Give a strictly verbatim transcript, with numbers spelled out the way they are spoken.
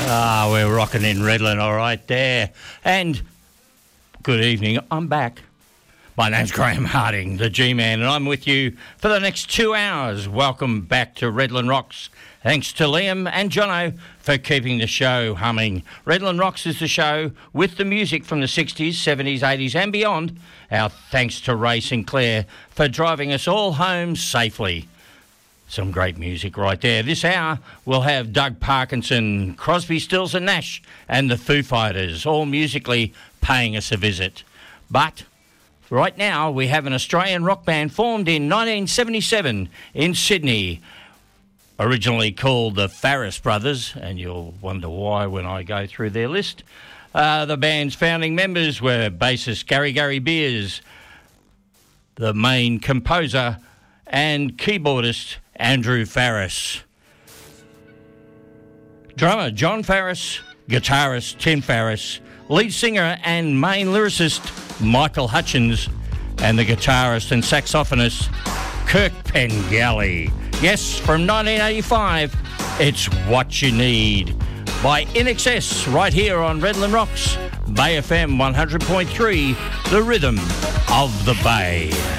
Ah, we're rocking in Redland, all right there. And good evening, I'm back. My name's Graham Harding, the G-Man, and I'm with you for the next two hours. Welcome back to Redland Rocks. Thanks to Liam and Jono for keeping the show humming. Redland Rocks is the show with the music from the sixties, seventies, eighties and beyond. Our thanks to Ray Sinclair for driving us all home safely. Some great music right there. This hour we'll have Doug Parkinson, Crosby, Stills and Nash and the Foo Fighters, all musically paying us a visit. But right now we have an Australian rock band formed in nineteen seventy-seven in Sydney, originally called the Farris Brothers, and you'll wonder why when I go through their list. Uh, the band's founding members were bassist Gary Gary Beers, the main composer and keyboardist Andrew Farris, drummer John Farris, guitarist Tim Farris, lead singer and main lyricist Michael Hutchins, and the guitarist and saxophonist Kirk Pengelly. Yes, from nineteen eighty-five, it's What You Need by I N X S right here on Redland Rocks, Bay F M one hundred point three, the rhythm of the Bay.